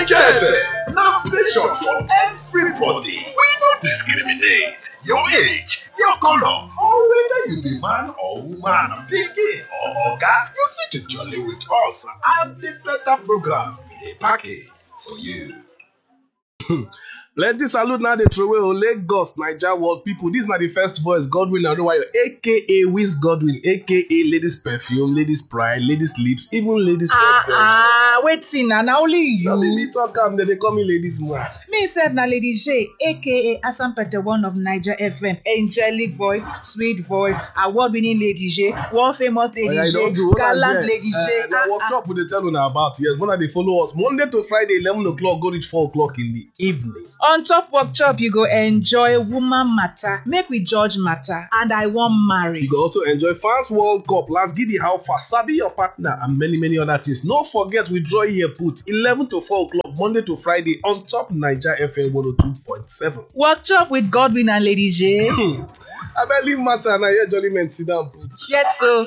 Naija FM na station for everybody. We no discriminate. Your age, your color, or whether you be man or woman, pikin or oga, you fit to jolly with us and the better program we dey package for you. Plenty salute now dey throway o Lagos, Naija world people. This na the first voice Godwin Adebayo aka Wiz Godwin aka Ladies Perfume, Ladies Pride, Ladies Lips, even Ladies wetin na only you. Na me talk am, dem dey call me Ladies Man. Me sef na Lady J aka Asampete one of Naija FM, angelic voice, sweet voice, award-winning Lady J, world famous Lady J, gallant Lady J. Na workshop we dey tell una about. Yes, una dey follow us Monday to Friday 11 o'clock go reach 4 o'clock in the evening. On top workshop, you go enjoy woman matter, make we judge matter, and I wan marry. You go also enjoy Fans World Cup, Last Giddy How Far, Sabi Your Partner, and many other things. No forget we draw here put 11 to 4 o'clock Monday to Friday on top Naija FM 102.7. Workshop with Godwin and Lady J. I believe matter na here jolly men sit down put. Yes, sir.